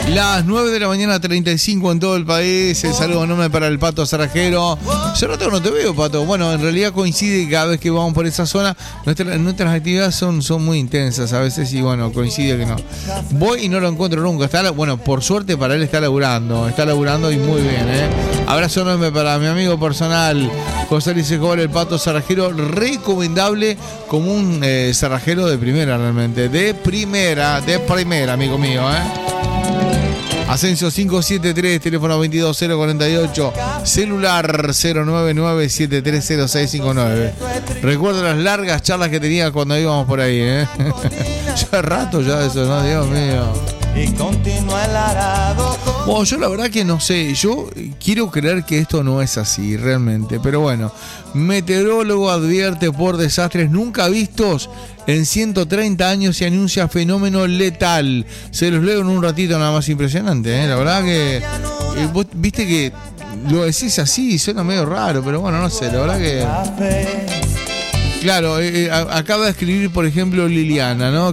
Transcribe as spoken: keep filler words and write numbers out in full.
Las nueve de la mañana, treinta y cinco en todo el país. El saludo enorme para el Pato Cerrajero. Hace rato no te veo, Pato. Bueno, en realidad coincide que cada vez que vamos por esa zona, nuestras, nuestras actividades son, son muy intensas a veces y bueno, coincide que no. Voy y no lo encuentro nunca. Está, bueno, por suerte para él está laburando. Está laburando y muy bien, ¿eh? Abrazo enorme para mi amigo personal, José Luis Escobar, el Pato Cerrajero. Recomendable como un eh, cerrajero de primera realmente. De primera, de primera, amigo mío, ¿eh? Ascenso cinco siete tres, teléfono veintidós cero cuarenta y ocho, celular cero nueve nueve siete tres cero seis cinco nueve. Recuerdo las largas charlas que tenía cuando íbamos por ahí, ¿eh? Ya es rato ya eso, ¿no? Dios mío. Y continúa el arado. Bueno, yo la verdad que no sé, yo quiero creer que esto no es así realmente, pero bueno, meteorólogo advierte por desastres nunca vistos en ciento treinta años y anuncia fenómeno letal. Se los leo en un ratito nada más. Impresionante, ¿eh? La verdad que, eh, vos viste que lo decís así, suena medio raro, pero bueno, no sé, la verdad que... Claro, eh, acaba de escribir, por ejemplo, Liliana, ¿no?